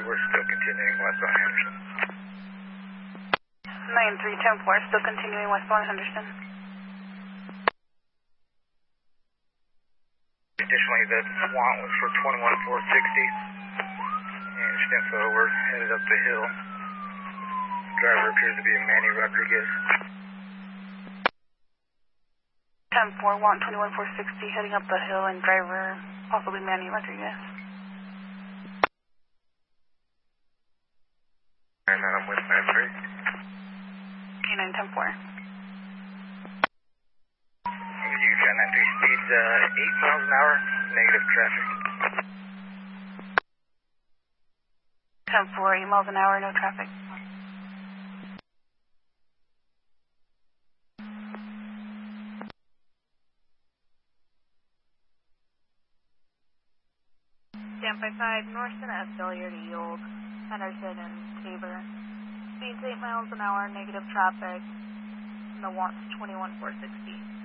we're still continuing westbound Henderson. 9310-4, still continuing westbound Henderson. Additionally, the want was for 21460. And Stinfo, we're headed up the hill. Driver appears to be Manny Rodriguez. 10-4, want 21460, heading up the hill, and driver possibly Manny Rodriguez. And then I'm with Manfred. K9 10-4. You got 93 speeds, 8 miles an hour, negative traffic. 10-4, 8 miles an hour, no traffic. Stand by 5, Northton at failure to yield, Henderson and Tabor. Speeds 8 miles an hour, negative traffic, and the want's 21460.